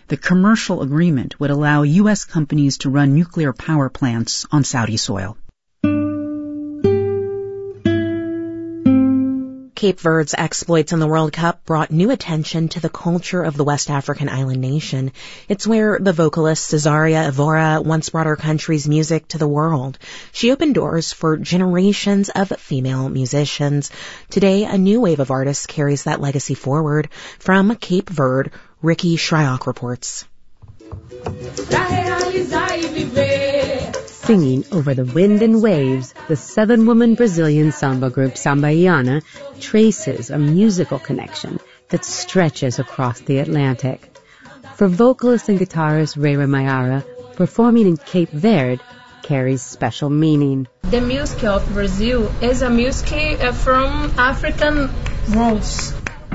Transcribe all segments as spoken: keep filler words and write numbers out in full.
The commercial agreement would allow U S companies to run nuclear power plants on Saudi soil. Cape Verde's exploits in the World Cup brought new attention to the culture of the West African island nation. It's where the vocalist Cesaria Evora once brought her country's music to the world. She opened doors for generations of female musicians. Today, a new wave of artists carries that legacy forward. From Cape Verde, Ricky Shryock reports. Singing over the wind and waves, the seven-woman Brazilian samba group Sambaiana traces a musical connection that stretches across the Atlantic. For vocalist and guitarist Rera Mayara, performing in Cape Verde carries special meaning. The music of Brazil is a music from African roots.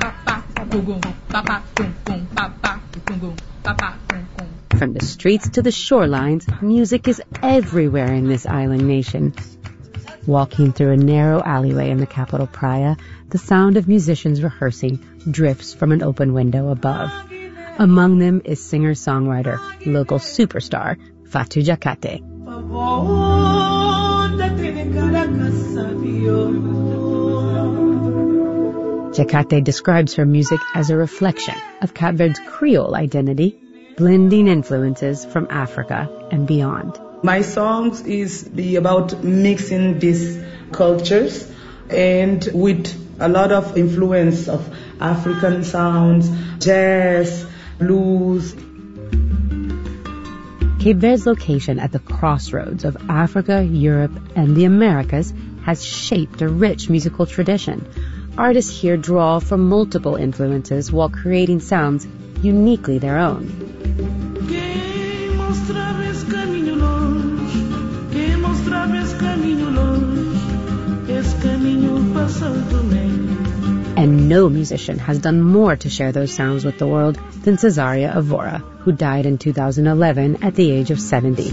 From the streets to the shorelines, music is everywhere in this island nation. Walking through a narrow alleyway in the capital Praia, the sound of musicians rehearsing drifts from an open window above. Among them is singer-songwriter, local superstar, Fatu Jacate. Jacate describes her music as a reflection of Cape Verde's Creole identity, blending influences from Africa and beyond. My songs is be about mixing these cultures and with a lot of influence of African sounds, jazz, blues. Cape Verde's location at the crossroads of Africa, Europe, and the Americas has shaped a rich musical tradition. Artists here draw from multiple influences while creating sounds uniquely their own. And no musician has done more to share those sounds with the world than Cesaria Evora, who died in two thousand eleven at the age of seventy.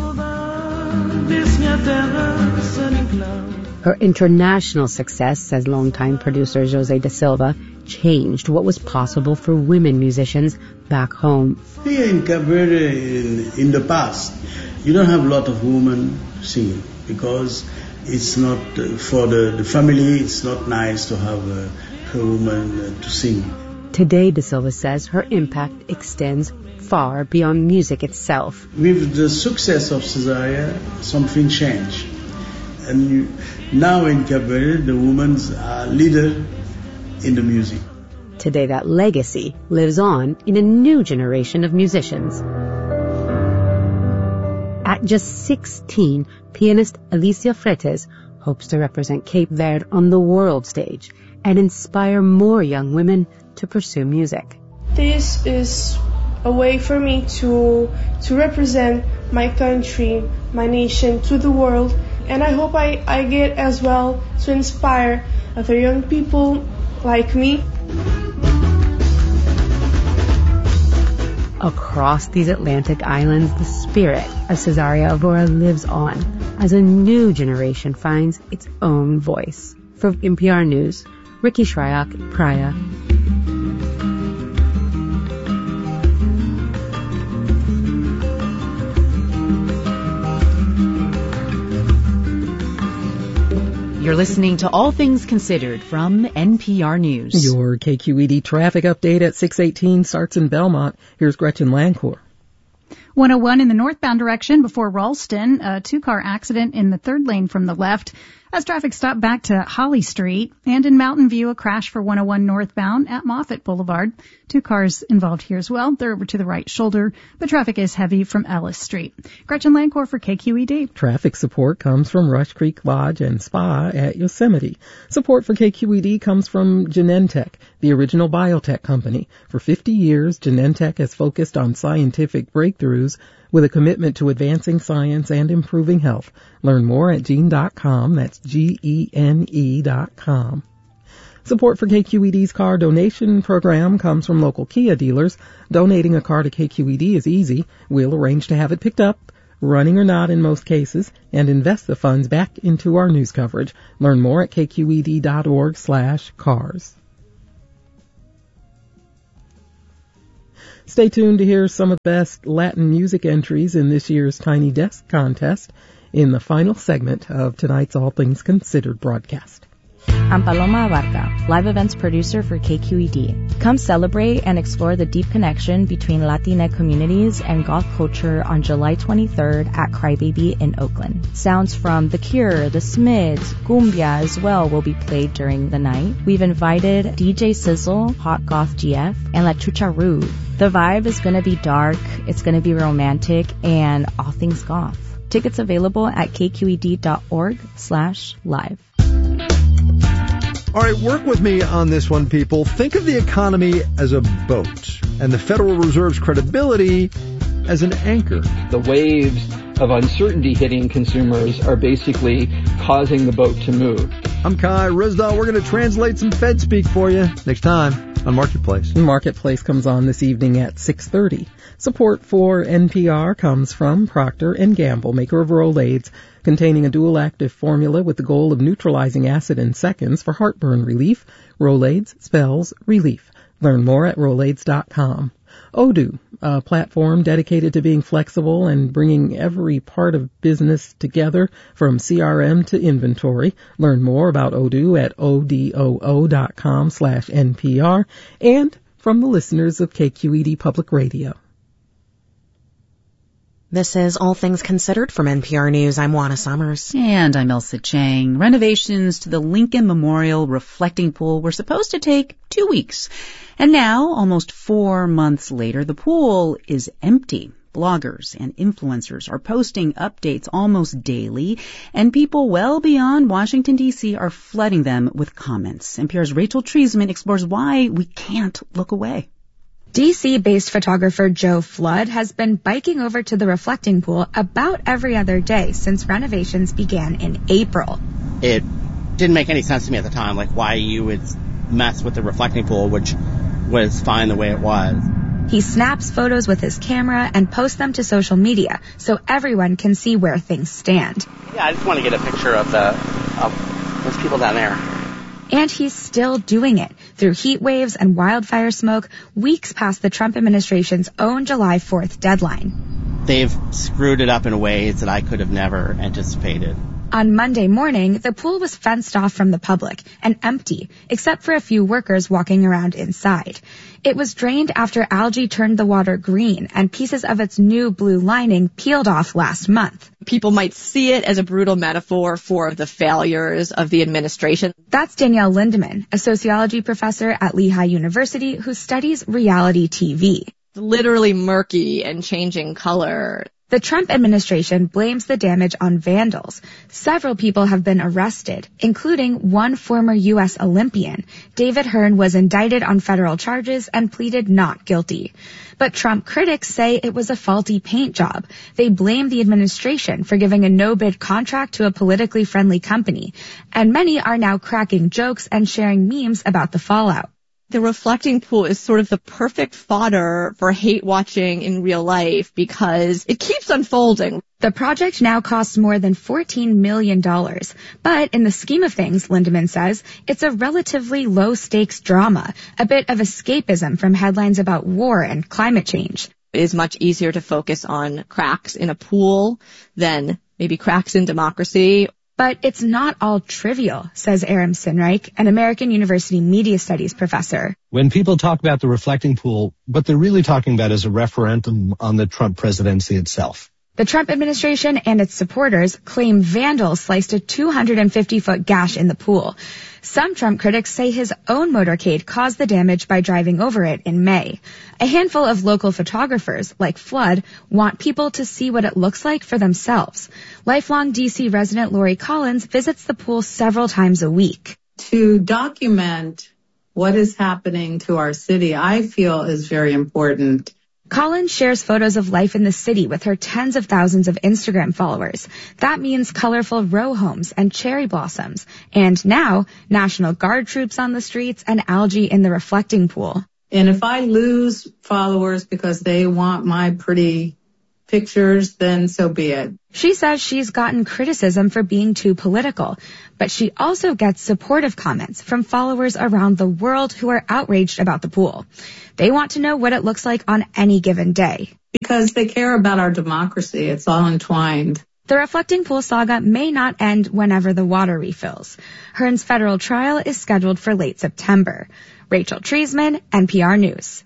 Her international success, says longtime producer Jose da Silva, changed what was possible for women musicians back home. Here in Cape Verde, in, in the past, you don't have a lot of women singing because it's not uh, for the, the family, it's not nice to have a, a woman uh, to sing. Today, da Silva says, her impact extends far beyond music itself. With the success of Cesaria, something changed. And you, now in Cape Verde, the women are leader in the music. Today, that legacy lives on in a new generation of musicians. At just sixteen, pianist Alicia Fretes hopes to represent Cape Verde on the world stage and inspire more young women to pursue music. This is a way for me to to represent my country, my nation to the world, and I hope I, I get as well to inspire other young people like me. Across these Atlantic islands, the spirit of Cesaria Evora lives on as a new generation finds its own voice. For N P R News, Ricky Shryock, Praia. You're listening to All Things Considered from N P R News. Your K Q E D traffic update at six eighteen starts in Belmont. Here's Gretchen Lancourt. one oh one in the northbound direction before Ralston, a two-car accident in the third lane from the left. As traffic stopped back to Holly Street, and in Mountain View, a crash for one oh one northbound at Moffett Boulevard. Two cars involved here as well. They're over to the right shoulder, but traffic is heavy from Ellis Street. Gretchen Lancourt for K Q E D. Traffic support comes from Rush Creek Lodge and Spa at Yosemite. Support for K Q E D comes from Genentech, the original biotech company. For fifty years, Genentech has focused on scientific breakthroughs with a commitment to advancing science and improving health. Learn more at gene dot com. That's G E N E dot com. Support for K Q E D's car donation program comes from local Kia dealers. Donating a car to K Q E D is easy. We'll arrange to have it picked up, running or not in most cases, and invest the funds back into our news coverage. Learn more at K Q E D dot org slash cars. Stay tuned to hear some of the best Latin music entries in this year's Tiny Desk contest in the final segment of tonight's All Things Considered broadcast. I'm Paloma Abarca, live events producer for K Q E D. Come celebrate and explore the deep connection between Latinx communities and goth culture on July twenty-third at Crybaby in Oakland. Sounds from The Cure, The Smiths, Cumbia as well will be played during the night. We've invited D J Sizzle, Hot Goth G F, and La Chucharu. The vibe is going to be dark, it's going to be romantic, and all things goth. Tickets available at kqed.org slash live. All right, work with me on this one, people. Think of the economy as a boat and the Federal Reserve's credibility as an anchor. The waves of uncertainty hitting consumers are basically causing the boat to move. I'm Kai Ryssdal. We're going to translate some Fed speak for you next time on Marketplace. Marketplace comes on this evening at six thirty. Support for N P R comes from Procter and Gamble, maker of Rolaids, containing a dual-active formula with the goal of neutralizing acid in seconds for heartburn relief. Rolaids spells relief. Learn more at Rolaids dot com. Odoo, a platform dedicated to being flexible and bringing every part of business together from C R M to inventory. Learn more about Odoo at odoo dot com slash N P R and from the listeners of K Q E D Public Radio. This is All Things Considered from N P R News. I'm Juana Summers. And I'm Elsa Chang. Renovations to the Lincoln Memorial Reflecting Pool were supposed to take two weeks. And now, almost four months later, the pool is empty. Bloggers and influencers are posting updates almost daily, and people well beyond Washington, D C are flooding them with comments. N P R's Rachel Treisman explores why we can't look away. D C-based photographer Joe Flood has been biking over to the reflecting pool about every other day since renovations began in April. It didn't make any sense to me at the time, like why you would mess with the reflecting pool, which was fine the way it was. He snaps photos with his camera and posts them to social media so everyone can see where things stand. Yeah, I just want to get a picture of the of those people down there. And he's still doing it through heat waves and wildfire smoke weeks past the Trump administration's own July fourth deadline. They've screwed it up in ways that I could have never anticipated. On Monday morning, the pool was fenced off from the public and empty, except for a few workers walking around inside. It was drained after algae turned the water green and pieces of its new blue lining peeled off last month. People might see it as a brutal metaphor for the failures of the administration. That's Danielle Lindemann, a sociology professor at Lehigh University who studies reality T V. Literally murky and changing color. The Trump administration blames the damage on vandals. Several people have been arrested, including one former U S Olympian. David Hearn was indicted on federal charges and pleaded not guilty. But Trump critics say it was a faulty paint job. They blame the administration for giving a no-bid contract to a politically friendly company. And many are now cracking jokes and sharing memes about the fallout. The reflecting pool is sort of the perfect fodder for hate watching in real life because it keeps unfolding. The project now costs more than fourteen million dollars. But in the scheme of things, Lindemann says, it's a relatively low-stakes drama, a bit of escapism from headlines about war and climate change. It is much easier to focus on cracks in a pool than maybe cracks in democracy. But it's not all trivial, says Aram Sinreich, an American University media studies professor. When people talk about the reflecting pool, what they're really talking about is a referendum on the Trump presidency itself. The Trump administration and its supporters claim vandals sliced a two hundred fifty foot gash in the pool. Some Trump critics say his own motorcade caused the damage by driving over it in May. A handful of local photographers, like Flood, want people to see what it looks like for themselves. Lifelong D C resident Lori Collins visits the pool several times a week. To document what is happening to our city, I feel is very important. Collins shares photos of life in the city with her tens of thousands of Instagram followers. That means colorful row homes and cherry blossoms. And now, National Guard troops on the streets and algae in the reflecting pool. And if I lose followers because they want my pretty pictures, then so be it. She says she's gotten criticism for being too political, but she also gets supportive comments from followers around the world who are outraged about the pool. They want to know what it looks like on any given day. Because they care about our democracy. It's all entwined. The Reflecting Pool saga may not end whenever the water refills. Hearn's federal trial is scheduled for late September. Rachel Treisman, N P R News.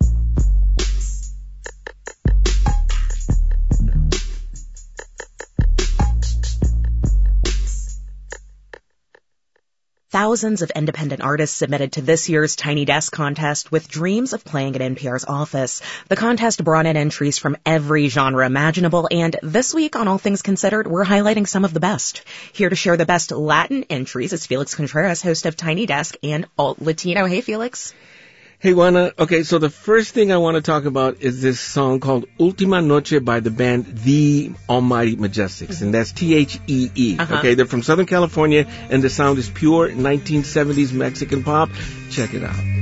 Thousands of independent artists submitted to this year's Tiny Desk contest with dreams of playing at N P R's office. The contest brought in entries from every genre imaginable, and this week on All Things Considered, we're highlighting some of the best. Here to share the best Latin entries is Felix Contreras, host of Tiny Desk and Alt Latino. Hey, Felix. Hey, Juana. Okay, so the first thing I want to talk about is this song called Ultima Noche by the band The Almighty Majestics, and that's T H E E. Uh-huh. Okay, they're from Southern California, and the sound is pure nineteen seventies Mexican pop. Check it out.